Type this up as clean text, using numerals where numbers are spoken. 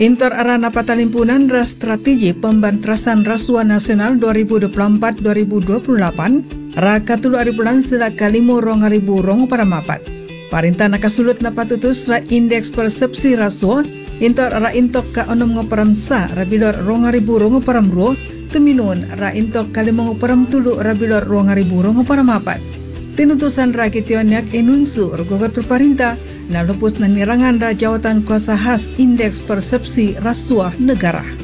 Intor arana patalimpunan ras strategi pembantrasan rasuah nasional 2024-2028 rakatulu ari bulan sila kalimo rong para mapat. Parintah nakasulut na patutus ra indeks persepsi rasuah intor ra intok ka onom ngoparamsa rabilor rong para mro tuminun ra intok kalimo ngoparam tulu rabilor rong para mapat. Tinutusan rakitioniak inunsu rogogat perparintah na lupus na nirangan ra jawatan kuasa khas indeks persepsi rasuah negara.